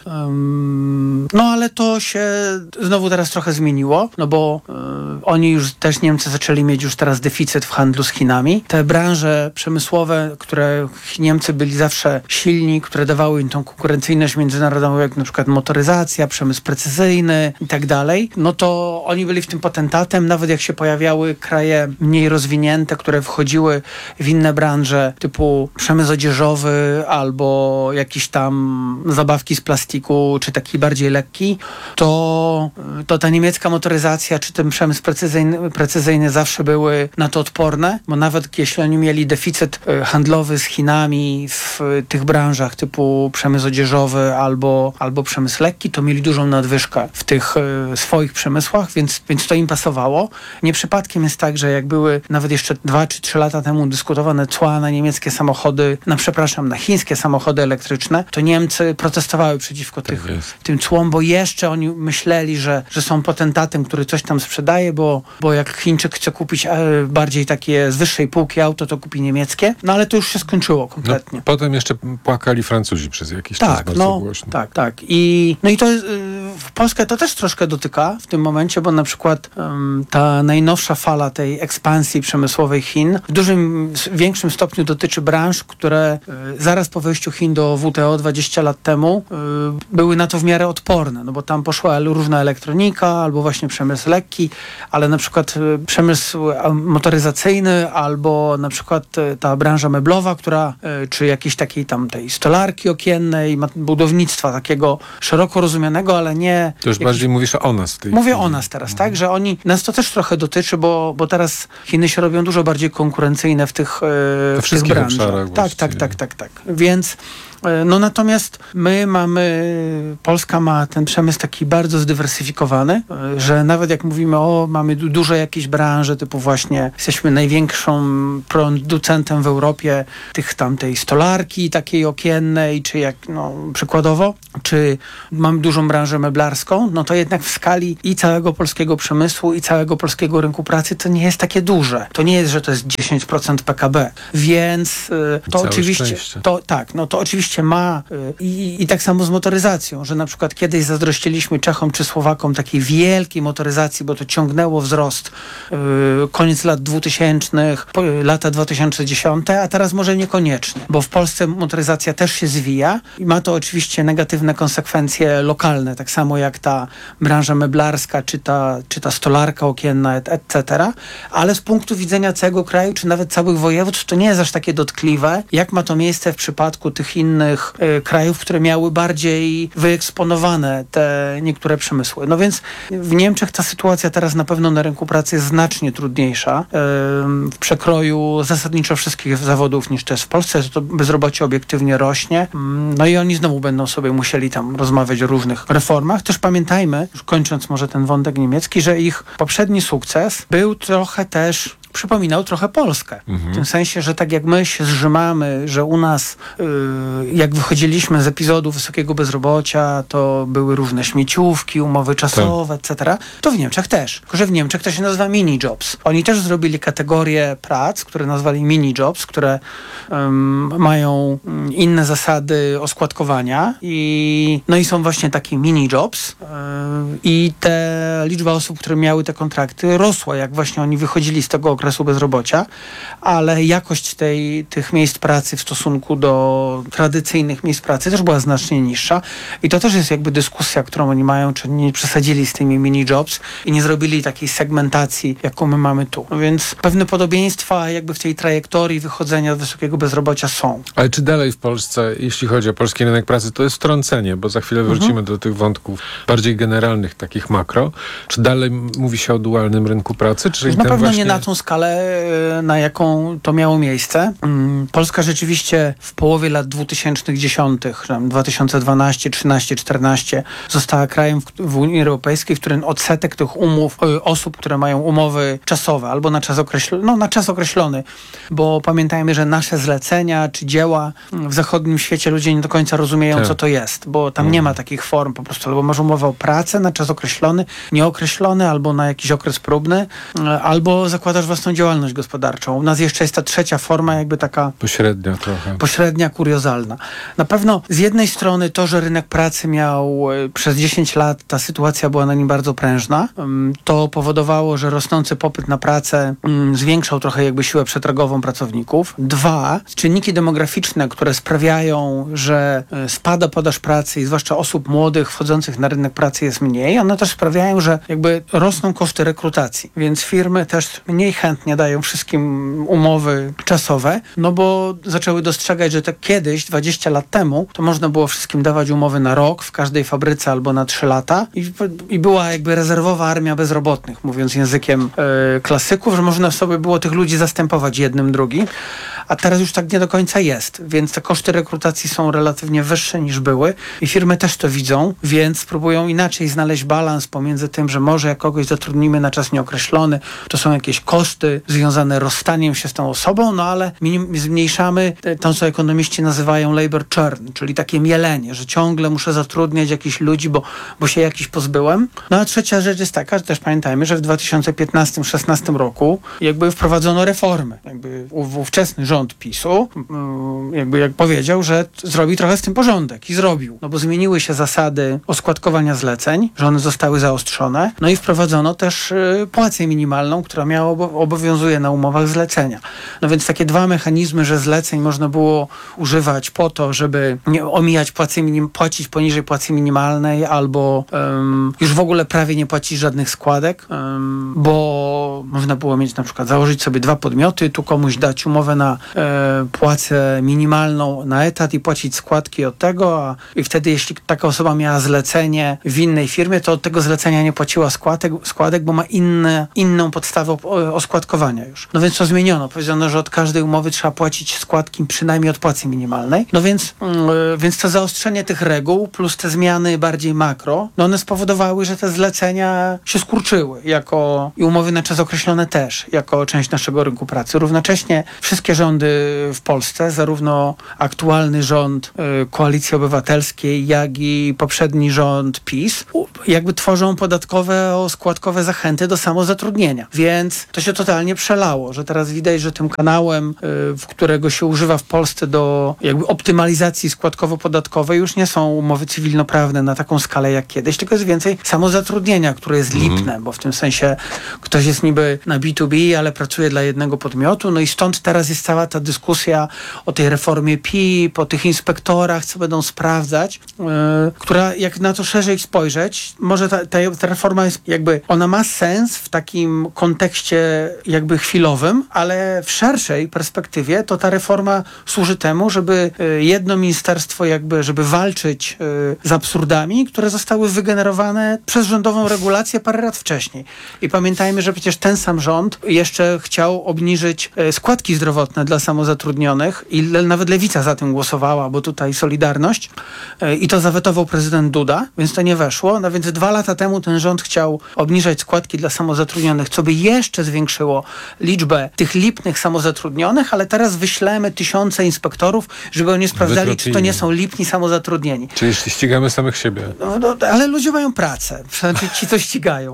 [SPEAKER 18] Ale to się znowu teraz trochę zmieniło, no bo oni już też, Niemcy zaczęli mieć już teraz deficyt w handlu z Chinami. Te branże przemysłowe, które Niemcy byli zawsze silni, które dawały im tą konkurencyjność międzynarodową, jak na przykład motoryzacja, przemysł precyzyjny i tak dalej, no to oni byli w tym potentatem, nawet jak się pojawiały kraje mniej rozwinięte, które wchodziły w inne branże, typu przemysł odzieżowy albo jakieś tam zabawki z plastiku, czy taki bardziej lekki, to ta niemiecka motoryzacja, czy ten przemysł precyzyjny zawsze były na to odporne, bo nawet jeśli oni mieli deficyt handlowy z Chinami w tych branżach typu przemysł odzieżowy albo przemysł lekki, to mieli dużą nadwyżkę w tych swoich przemysłach, więc to im pasowało. Nie przypadkiem jest tak, że jak były nawet jeszcze 2 czy 3 lata temu dyskutowane cła na niemieckie samochody, na chińskie samochody elektryczne, to Niemcy protestowały przeciwko tym cłom, bo jeszcze oni myśleli, że są potentatem, który coś tam sprzedaje, bo jak Chińczyk chce kupić bardziej takie z wyższej półki auto, to kupi niemieckie. No ale to już się skończyło kompletnie.
[SPEAKER 14] No, potem jeszcze płakali Francuzi przez jakiś czas bardzo głośno.
[SPEAKER 18] Tak. I to w Polskę to też troszkę dotyka w tym momencie, bo na przykład ta najnowsza fala tej ekspansji przemysłowej Chin w większym stopniu dotyczy branż, które zaraz po wejściu Chin do WTO 20 lat temu były na to w miarę odporne, no bo tam poszła różna elektronika, albo właśnie przemysł lekki, ale na przykład przemysł motoryzacyjny, albo na przykład ta branża meblowa, czy jakiejś takiej tam tej stolarki okiennej, budownictwa takiego szeroko rozumianego, ale nie...
[SPEAKER 14] To już bardziej mówisz o nas.
[SPEAKER 18] Mówię o nas teraz, tak? Że nas to też trochę dotyczy, bo teraz Chiny się robią dużo bardziej konkurencyjne w tych branżach.
[SPEAKER 14] Obszarach
[SPEAKER 18] Tak. Więc No natomiast Polska ma ten przemysł taki bardzo zdywersyfikowany, że nawet jak mówimy mamy dużo jakieś branże, typu właśnie jesteśmy największą producentem w Europie tej stolarki takiej okiennej, czy przykładowo, czy mamy dużą branżę meblarską, no to jednak w skali i całego polskiego przemysłu, i całego polskiego rynku pracy to nie jest takie duże. To nie jest, że to jest 10% PKB. Więc to oczywiście to oczywiście ma i tak samo z motoryzacją, że na przykład kiedyś zazdrościliśmy Czechom czy Słowakom takiej wielkiej motoryzacji, bo to ciągnęło wzrost koniec lat 2000, lata 2010, a teraz może niekoniecznie, bo w Polsce motoryzacja też się zwija i ma to oczywiście negatywne konsekwencje lokalne, tak samo jak ta branża meblarska, czy ta stolarka okienna, etc., ale z punktu widzenia całego kraju, czy nawet całych województw, to nie jest aż takie dotkliwe, jak ma to miejsce w przypadku tych innych krajów, które miały bardziej wyeksponowane te niektóre przemysły. No więc w Niemczech ta sytuacja teraz na pewno na rynku pracy jest znacznie trudniejsza w przekroju zasadniczo wszystkich zawodów niż to jest w Polsce. To bezrobocie obiektywnie rośnie. No i oni znowu będą sobie musieli tam rozmawiać o różnych reformach. Też pamiętajmy, już kończąc może ten wątek niemiecki, że ich poprzedni sukces był przypominał trochę Polskę. W tym sensie, że tak jak my się zrzymamy, że u nas jak wychodziliśmy z epizodu wysokiego bezrobocia, to były różne śmieciówki, umowy czasowe, etc., to w Niemczech też. Tylko że w Niemczech to się nazywa mini-jobs. Oni też zrobili kategorię prac, które nazwali mini-jobs, które mają inne zasady oskładkowania i są właśnie takie mini-jobs i ta liczba osób, które miały te kontrakty rosła, jak właśnie oni wychodzili z tego okresu bezrobocia, ale jakość tych miejsc pracy w stosunku do tradycyjnych miejsc pracy też była znacznie niższa i to też jest jakby dyskusja, którą oni mają, czy nie przesadzili z tymi mini-jobs i nie zrobili takiej segmentacji, jaką my mamy tu. No więc pewne podobieństwa jakby w tej trajektorii wychodzenia z wysokiego bezrobocia są.
[SPEAKER 14] Ale czy dalej w Polsce, jeśli chodzi o polski rynek pracy, to jest wtrącenie, bo za chwilę wrócimy do tych wątków bardziej generalnych, takich makro. Czy dalej mówi się o dualnym rynku pracy? Czy
[SPEAKER 18] na pewno nie na tą skalę, na jaką to miało miejsce. Polska rzeczywiście w połowie lat 2010, 2012, 13, 14 została krajem w Unii Europejskiej, w którym odsetek tych osób, które mają umowy czasowe albo na czas określony, bo pamiętajmy, że nasze zlecenia czy dzieła w zachodnim świecie ludzie nie do końca rozumieją, co to jest, bo tam nie ma takich form po prostu, albo masz umowę o pracę na czas określony, nieokreślony, albo na jakiś okres próbny, albo zakładasz własną działalność gospodarczą. U nas jeszcze jest ta trzecia forma, jakby taka
[SPEAKER 14] pośrednia trochę.
[SPEAKER 18] Pośrednia, kuriozalna. Na pewno z jednej strony to, że rynek pracy miał przez 10 lat, ta sytuacja była na nim bardzo prężna. To powodowało, że rosnący popyt na pracę zwiększał trochę jakby siłę przetargową pracowników. 2, czynniki demograficzne, które sprawiają, że spada podaż pracy i zwłaszcza osób młodych wchodzących na rynek pracy jest mniej. One też sprawiają, że jakby rosną koszty rekrutacji. Więc firmy też mniej chętnie dają wszystkim umowy czasowe, no bo zaczęły dostrzegać, że kiedyś, 20 lat temu, to można było wszystkim dawać umowy na rok w każdej fabryce albo na 3 lata i była jakby rezerwowa armia bezrobotnych, mówiąc językiem klasyków, że można sobie było tych ludzi zastępować jednym, drugim, a teraz już tak nie do końca jest, więc te koszty rekrutacji są relatywnie wyższe niż były i firmy też to widzą, więc próbują inaczej znaleźć balans pomiędzy tym, że może jak kogoś zatrudnimy na czas nieokreślony, to są jakieś koszty związane rozstaniem się z tą osobą, no ale zmniejszamy to, co ekonomiści nazywają labor churn, czyli takie mielenie, że ciągle muszę zatrudniać jakichś ludzi, bo się jakiś pozbyłem. No a trzecia rzecz jest taka, że też pamiętajmy, że w 2015-16 roku jakby wprowadzono reformy. Jakby ówczesny rząd PiS-u jakby jak powiedział, że zrobi trochę z tym porządek i zrobił. No bo zmieniły się zasady oskładkowania zleceń, że one zostały zaostrzone, no i wprowadzono też płacę minimalną, która obowiązuje na umowach zlecenia. No więc takie dwa mechanizmy, że zleceń można było używać po to, żeby nie omijać płacić poniżej płacy minimalnej albo już w ogóle prawie nie płacić żadnych składek, bo można było mieć na przykład założyć sobie 2 podmioty, tu komuś dać umowę na płacę minimalną na etat i płacić składki od tego, i wtedy jeśli taka osoba miała zlecenie w innej firmie, to od tego zlecenia nie płaciła składek, bo ma inną podstawę oskładkowania już. No więc to zmieniono. Powiedziano, że od każdej umowy trzeba płacić składki przynajmniej od płacy minimalnej. No więc to zaostrzenie tych reguł plus te zmiany bardziej makro, no one spowodowały, że te zlecenia się skurczyły i umowy na czas określone też, jako część naszego rynku pracy. Równocześnie wszystkie rządy w Polsce, zarówno aktualny rząd Koalicji Obywatelskiej, jak i poprzedni rząd PiS, jakby tworzą składkowe zachęty do samozatrudnienia. Więc to się totalnie przelało, że teraz widać, że tym kanałem, którego się używa w Polsce do jakby optymalizacji składkowo-podatkowej, już nie są umowy cywilnoprawne na taką skalę jak kiedyś, tylko jest więcej samozatrudnienia, które jest lipne, bo w tym sensie ktoś jest niby na B2B, ale pracuje dla jednego podmiotu, no i stąd teraz jest cała ta dyskusja o tej reformie PIP, o tych inspektorach, co będą sprawdzać, która jak na to szerzej spojrzeć, może ta reforma jest jakby, ona ma sens w takim kontekście jakby chwilowym, ale w szerszej perspektywie to ta reforma służy temu, żeby jedno ministerstwo żeby walczyć z absurdami, które zostały wygenerowane przez rządową regulację parę lat wcześniej. I pamiętajmy, że przecież ten sam rząd jeszcze chciał obniżyć składki zdrowotne dla samozatrudnionych i nawet Lewica za tym głosowała, bo tutaj Solidarność, i to zawetował prezydent Duda, więc to nie weszło. No więc 2 lata temu ten rząd chciał obniżać składki dla samozatrudnionych, co by jeszcze zwiększyło liczbę tych lipnych samozatrudnionych, ale teraz wyślemy tysiące inspektorów, żeby oni sprawdzali, czy to nie są lipni samozatrudnieni.
[SPEAKER 14] Czyli ścigamy samych siebie.
[SPEAKER 18] No, ale ludzie mają pracę. Przynajmniej ci, co ścigają.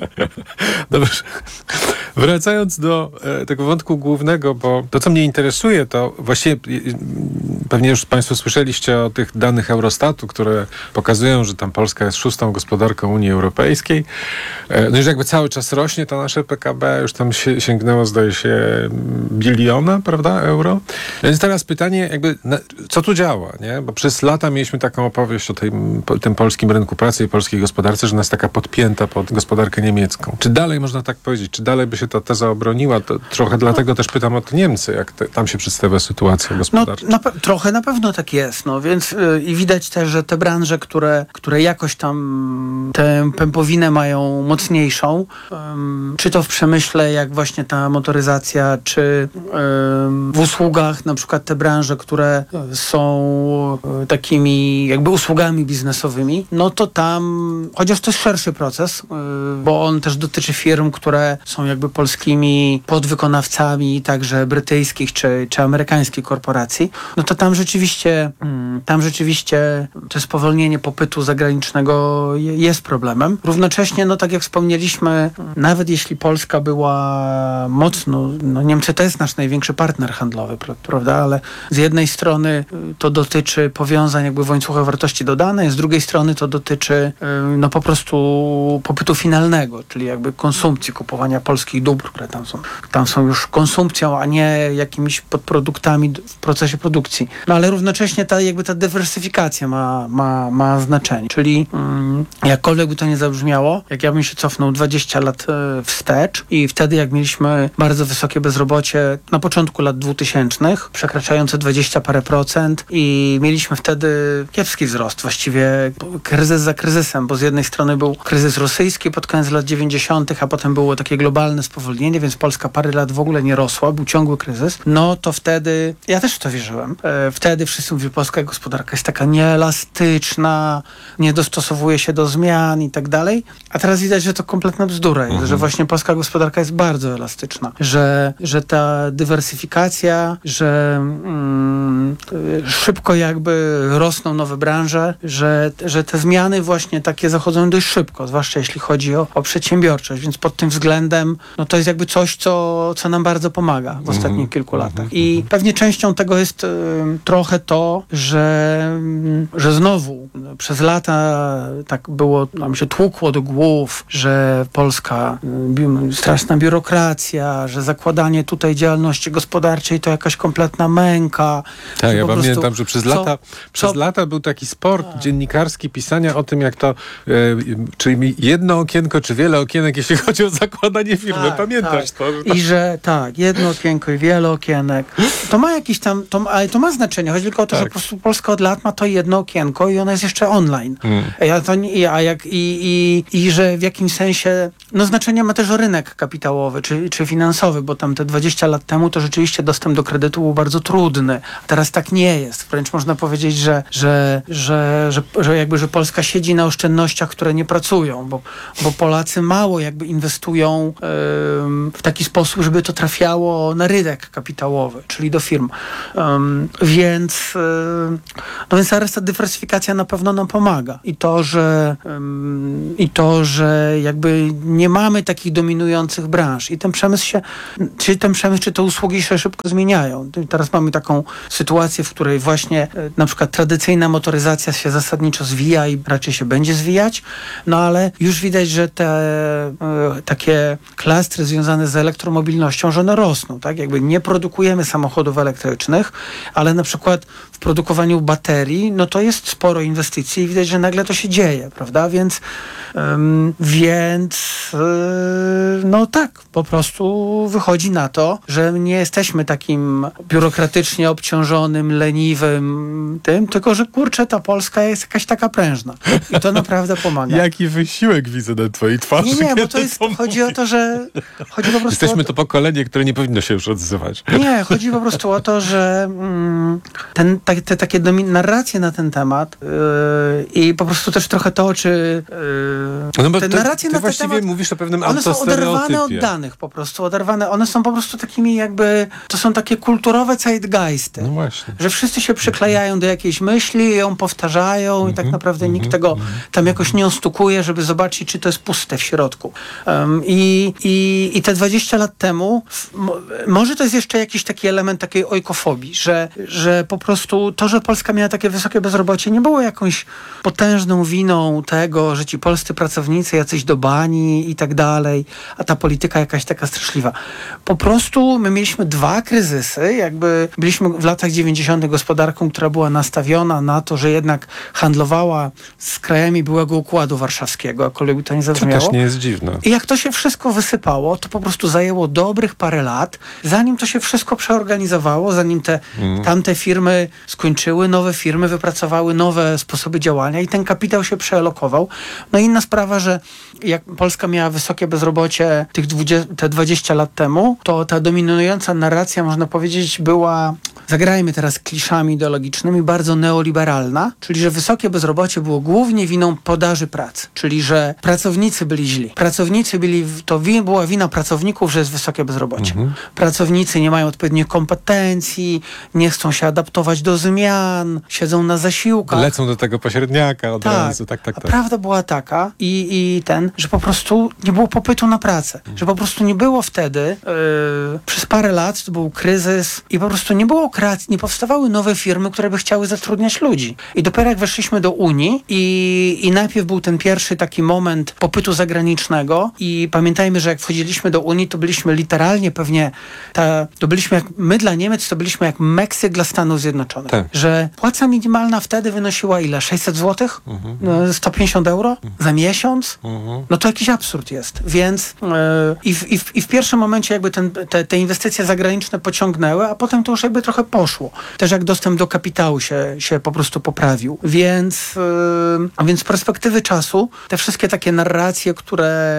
[SPEAKER 14] Dobrze. Wracając do tego wątku głównego, bo to, co mnie interesuje, to właściwie pewnie już Państwo słyszeliście o tych danych Eurostatu, które pokazują, że tam Polska jest 6. gospodarką Unii Europejskiej. No i że jakby cały czas rośnie to nasze PKB, już tam sięgnęło, zdaje się, biliona, prawda, euro. Więc teraz pytanie, co tu działa, nie? Bo przez lata mieliśmy taką opowieść o tym polskim rynku pracy i polskiej gospodarce, że nas taka podpięta pod gospodarkę niemiecką. Czy dalej można tak powiedzieć? Czy dalej by się ta teza obroniła? To trochę dlatego też pytam o Niemcy, jak tam się przedstawia sytuacja gospodarcza.
[SPEAKER 18] No, trochę na pewno tak jest, no więc i widać też, że te branże, które jakoś tam tę pępowinę mają mocniejszą, czy to w przemyśle, jak właśnie ta motoryzacja, czy w usługach, na przykład te branże, które są takimi jakby usługami biznesowymi, no to tam, chociaż to jest szerszy proces, bo on też dotyczy firm, które są jakby polskimi podwykonawcami, także brytyjskich czy amerykańskich korporacji, no to tam rzeczywiście to spowolnienie popytu zagranicznego jest problemem. Równocześnie, no tak jak wspomnieliśmy, nawet jeśli Polska była mocno, no Niemcy to jest nasz największy partner handlowy, prawda, ale z jednej strony to dotyczy powiązań jakby w łańcuchu wartości dodanej, z drugiej strony to dotyczy no po prostu popytu finalnego, czyli jakby konsumpcji, kupowania polskich dóbr, które tam są już konsumpcją, a nie jakimiś podproduktami w procesie produkcji. No ale równocześnie ta dywersyfikacja ma znaczenie. Czyli jakkolwiek by to nie zabrzmiało, jak ja bym się cofnął 20 lat wstecz i wtedy jak mieliśmy bardzo wysokie bezrobocie na początku lat 2000, przekraczające 20 parę procent i mieliśmy wtedy kiepski wzrost, właściwie kryzys za kryzysem, bo z jednej strony był kryzys rosyjski pod koniec lat 90., a potem było takie globalne spowolnienie, więc Polska parę lat w ogóle nie rosła, był ciągły kryzys. No to wtedy, ja też w to wierzyłem, wtedy wszyscy mówili, polska gospodarka jest taka nieelastyczna, nie dostosowuje się do zmian i tak dalej, a teraz widać, że to kompletna bzdura jest, że właśnie polska gospodarka jest bardzo elastyczna, że ta dywersyfikacja, że szybko jakby rosną nowe branże, że te zmiany właśnie takie zachodzą dość szybko, zwłaszcza jeśli chodzi o przedsiębiorczość, więc pod tym względem no to jest jakby coś, co nam bardzo pomaga w ostatnich kilku latach. I pewnie częścią tego jest trochę to, że znowu przez lata tak było, nam się tłukło do głów, że Polska straszna biurokracja, że zakładanie tutaj działalności gospodarczej to jakaś kompletna męka.
[SPEAKER 14] Tak, ja pamiętam, że przez lata był taki sport dziennikarski pisania o tym, jak to czy jedno okienko, czy wiele okienek, jeśli chodzi o zakładanie firmy. Pamiętasz to?
[SPEAKER 18] I że jedno okienko i wiele okienek. To ma jakiś tam, ale to ma znaczenie. Chodzi tylko o to, że po prostu Polska od lat ma to jedno okienko i ono jest jeszcze online. I że w jakimś sensie, znaczenie ma też rynek kapitałowy, czy finansowy, bo tam te 20 lat temu to rzeczywiście dostęp do kredytu był bardzo trudny. A teraz tak nie jest. Wręcz można powiedzieć, że Polska siedzi na oszczędnościach, które nie pracują, bo Polacy mało jakby inwestują w taki sposób, żeby to trafiało na rynek kapitałowy, czyli do firm. Więc ta dywersyfikacja na pewno nam pomaga. I to, że jakby nie mamy takich dominujących branż. I ten przemysł czy te usługi się szybko zmieniają. Teraz mamy taką sytuację, w której właśnie na przykład tradycyjna motoryzacja się zasadniczo zwija i raczej się będzie zwijać, ale już widać, że te takie klastry związane z elektromobilnością, że one rosną, tak? Jakby nie produkujemy samochodów elektrycznych, ale na przykład w produkowaniu baterii, to jest sporo inwestycji i widać, że nagle to się dzieje, prawda? Więc po prostu wychodzi na to, że nie jesteśmy takim biurokratycznie obciążonym, leniwym tylko, że ta Polska jest jakaś taka prężna. I to naprawdę pomaga.
[SPEAKER 14] Jaki wysiłek widzę na twojej twarzy.
[SPEAKER 18] Nie, bo chodzi o to, że chodzi po prostu
[SPEAKER 14] jesteśmy to pokolenie, które nie powinno się już odzywać.
[SPEAKER 18] Nie, chodzi po prostu o to, że te takie narracje na ten temat i po prostu też trochę to, czy te narracje na ten temat,
[SPEAKER 14] mówisz o pewnym
[SPEAKER 18] one są oderwane od danych po prostu, one są po prostu takimi jakby, to są takie kulturowe zeitgeisty.
[SPEAKER 14] No właśnie.
[SPEAKER 18] Że wszyscy się przyklejają do jakiejś myśli, ją powtarzają i tak naprawdę nikt tego tam jakoś nie ostukuje, żeby zobaczyć, czy to jest puste w środku. I te 20 lat temu może to jest jeszcze jakiś taki element takiej ojkofobii, że po prostu to, że Polska miała takie wysokie bezrobocie, nie było jakąś potężną winą tego, że ci polscy pracownicy jacyś do bani i tak dalej, a ta polityka jakaś taka straszliwa. Po prostu my mieliśmy 2 kryzysy, jakby byliśmy w latach 90. gospodarką, która była nastawiona na to, że jednak handlowała z krajami byłego Układu Warszawskiego, jakkolwiek by to nie zabrzmiało.
[SPEAKER 14] To też nie jest dziwne.
[SPEAKER 18] I jak to się wszystko wysypało, to po prostu zajęło dobrych parę lat, zanim to się wszystko przeorganizowało, zanim tamte firmy skończyły, nowe firmy wypracowały nowe sposoby działania i ten kapitał się przealokował. Inna sprawa, że jak Polska miała wysokie bezrobocie te 20 lat temu, to ta dominująca narracja, można powiedzieć, była, zagrajmy teraz kliszami ideologicznymi, bardzo neoliberalna, czyli że wysokie bezrobocie było głównie winą podaży pracy, czyli że pracownicy byli źli. Była wina pracowników, że jest wysokie bezrobocie. Pracownicy nie mają odpowiednich kompetencji, nie chcą się adaptować do zmian, siedzą na zasiłkach.
[SPEAKER 14] Lecą do tego pośredniaka od razu. Tak.
[SPEAKER 18] A prawda była taka że po prostu nie było popytu na pracę. Że po prostu nie było wtedy, przez parę lat to był kryzys i po prostu nie było nie powstawały nowe firmy, które by chciały zatrudniać ludzi. I dopiero jak weszliśmy do Unii i najpierw był ten pierwszy taki moment popytu zagranicznego i pamiętajmy, że jak wchodziliśmy do Unii, to byliśmy literalnie pewnie, to byliśmy jak, my dla Niemiec to byliśmy jak Meksyk dla Stanów Zjednoczonych. Tak. Że płaca minimalna wtedy wynosiła ile? 600 zł? 150 euro? Za miesiąc? To jakiś absurd jest. Więc i w pierwszym momencie jakby te inwestycje zagraniczne pociągnęły, a potem to już jakby trochę poszło. Też jak dostęp do kapitału się po prostu poprawił. Więc z perspektywy czasu te wszystkie takie narracje, które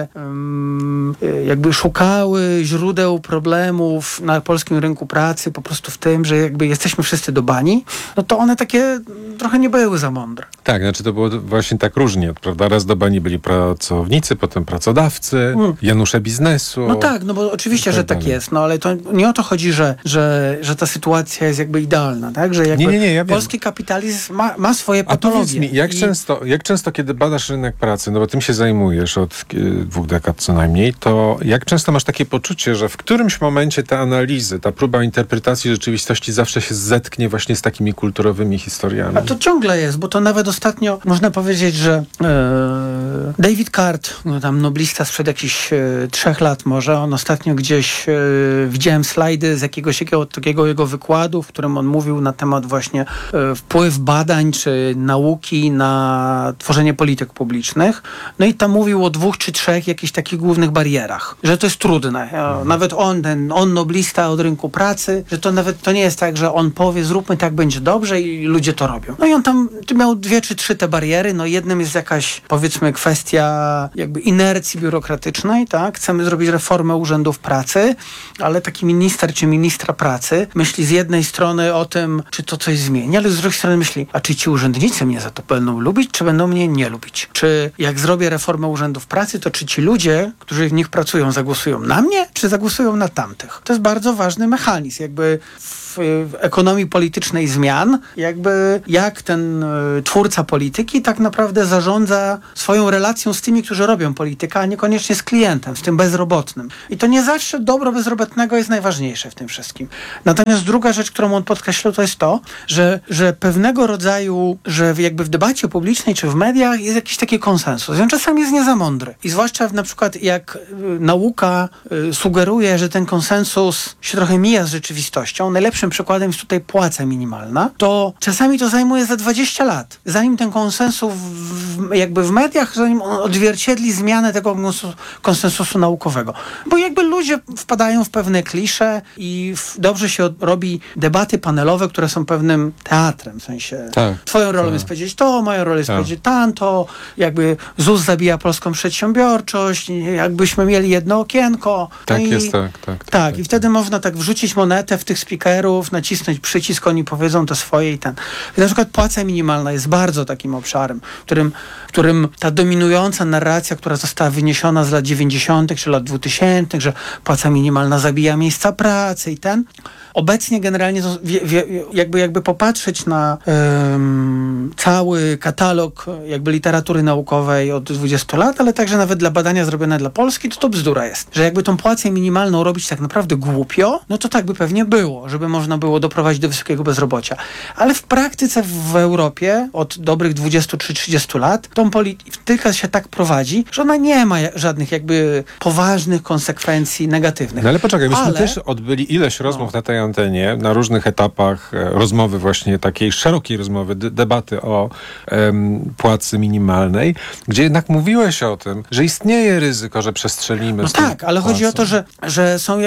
[SPEAKER 18] jakby szukały źródeł problemów na polskim rynku pracy po prostu w tym, że jakby jesteśmy wszyscy do bani, to one takie trochę nie były za mądre.
[SPEAKER 14] Tak, to było właśnie tak różnie, prawda? Raz do bani byli pracownicy, potem pracodawcy, Janusze biznesu.
[SPEAKER 18] Bo oczywiście, że tak jest, ale to nie o to chodzi, że ta sytuacja jest jakby idealna, tak? Że jakby
[SPEAKER 14] ja
[SPEAKER 18] polski kapitalizm ma swoje patologie.
[SPEAKER 14] A powiedz mi, jak często, kiedy badasz rynek pracy, bo tym się zajmujesz od 2 dekad co najmniej, to jak często masz takie poczucie, że w którymś momencie te analizy, ta próba interpretacji rzeczywistości zawsze się zetknie właśnie z takimi kulturowymi historiami?
[SPEAKER 18] A to ciągle jest, bo to nawet ostatnio można powiedzieć, że David Card, tam noblista sprzed jakichś 3 lat może, on ostatnio gdzieś widziałem slajdy z jakiegoś takiego jego wykładu, w którym on mówił na temat właśnie wpływ badań czy nauki na tworzenie polityk publicznych. I tam mówił o 2 czy 3 jakichś takich głównych barierach, że to jest trudne. Nawet on noblista dala od rynku pracy, że to nawet to nie jest tak, że on powie, zróbmy tak, będzie dobrze i ludzie to robią. No i on tam miał 2 czy 3 te bariery. No jednym jest jakaś, powiedzmy, kwestia jakby inercji biurokratycznej, tak? Chcemy zrobić reformę urzędów pracy, ale taki minister czy ministra pracy myśli z jednej strony o tym, czy to coś zmieni, ale z drugiej strony myśli, a czy ci urzędnicy mnie za to będą lubić, czy będą mnie nie lubić? Czy jak zrobię reformę urzędów pracy, to czy ci ludzie, którzy w nich pracują, zagłosują na mnie, czy zagłosują na tamtych? To jest bardzo ważny mechanizm, jakby w ekonomii politycznej zmian, jakby jak ten twórca polityki tak naprawdę zarządza swoją relacją z tymi, którzy robią politykę, a niekoniecznie z klientem, z tym bezrobotnym. I to nie zawsze dobro bezrobotnego jest najważniejsze w tym wszystkim. Natomiast druga rzecz, którą on podkreślał, to jest to, że pewnego rodzaju, że jakby w debacie publicznej czy w mediach jest jakiś taki konsensus. I on czasami jest nie za mądry. I zwłaszcza na przykład jak nauka sugeruje, że ten konsensus się trochę mija z rzeczywistością. Najlepszym przykładem jest tutaj płaca minimalna. To czasami to zajmuje za 20 lat. Zanim ten konsensus jakby w mediach, zanim on odzwierciedli zmianę tego konsensusu naukowego. Bo jakby ludzie wpadają w pewne klisze i dobrze się robi debaty panelowe, które są pewnym teatrem. W sensie twoją rolą jest powiedzieć to, moją rolą jest powiedzieć tamto, jakby ZUS zabija polską przedsiębiorczość, jakbyśmy mieli jedno okienko.
[SPEAKER 14] Tak,
[SPEAKER 18] no
[SPEAKER 14] jest,
[SPEAKER 18] tak. I wtedy można tak wrzucić monetę w tych speakerów, nacisnąć przycisk, oni powiedzą to swoje i ten. I na przykład płaca minimalna jest bardzo takim obszarem, którym ta dominująca narracja, która została wyniesiona z lat 90. czy lat 2000, że płaca minimalna zabija miejsca pracy i ten. Obecnie generalnie jakby popatrzeć na cały katalog jakby literatury naukowej od 20 lat, ale także nawet dla badania zrobione dla Polski, to bzdura jest. Że jakby tą płacę minimalną robić tak naprawdę głupio, no to tak by pewnie było, żeby można było doprowadzić do wysokiego bezrobocia. Ale w praktyce w Europie od dobrych 20 czy 30 lat tą polityka się tak prowadzi, że ona nie ma żadnych jakby poważnych konsekwencji negatywnych.
[SPEAKER 14] No ale poczekaj, myśmy też odbyli ileś rozmów na tej antenie, na różnych etapach rozmowy właśnie takiej szerokiej rozmowy, debaty o płacy minimalnej, gdzie jednak mówiłeś o tym, że istnieje ryzyko, że przestrzelimy.
[SPEAKER 18] No tak, ale chodzi o to, że są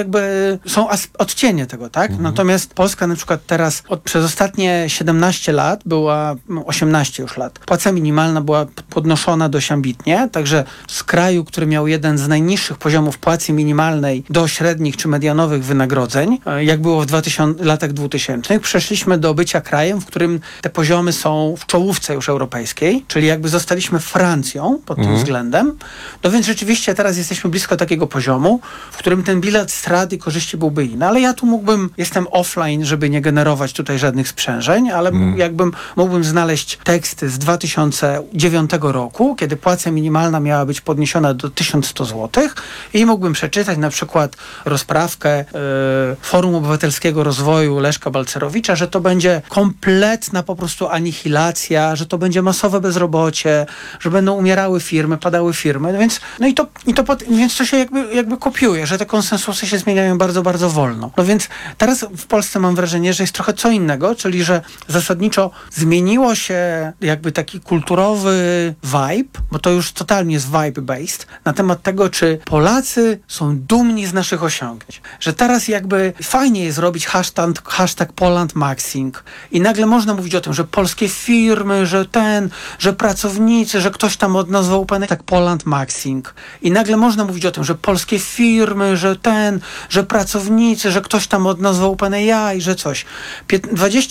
[SPEAKER 18] odcienie tego, tak? Natomiast Polska na przykład teraz przez ostatnie 17 lat była, 18 już lat, płaca minimalna była podnoszona dość ambitnie, także z kraju, który miał jeden z najniższych poziomów płacy minimalnej do średnich czy medianowych wynagrodzeń, jak było w latach 2000, przeszliśmy do bycia krajem, w którym te poziomy są w czołówce już europejskiej, czyli jakby zostaliśmy Francją pod tym względem. No więc rzeczywiście teraz jesteśmy blisko takiego poziomu, w którym ten bilet strat i korzyści byłby inny. Ale ja tu jestem offline, żeby nie generować tutaj żadnych sprzężeń, ale mógłbym znaleźć teksty z 2009 roku, kiedy płaca minimalna miała być podniesiona do 1100 zł i mógłbym przeczytać na przykład rozprawkę Forum Obywatelskiego Rozwoju Leszka Balcerowicza, że to będzie kompletna po prostu anihilacja, że to będzie masowe bezrobocie, że będą umierały firmy, padały firmy. Więc to się jakby kopiuje, że te konsensusy się zmieniają bardzo, bardzo wolno. No więc teraz w Polsce mam wrażenie, że jest trochę co innego, czyli że zasadniczo zmieniło się jakby taki kulturowy vibe, bo to już totalnie jest vibe-based, na temat tego, czy Polacy są dumni z naszych osiągnięć. Że teraz jakby fajnie jest robić hashtag Poland Maxing i nagle można mówić o tym, że polskie firmy, że pracownicy, że ktoś tam nazwał OpenAI tak Poland Maxing i nagle można mówić o tym, że polskie firmy, że pracownicy, że ktoś tam nazwał OpenAI, że coś. 20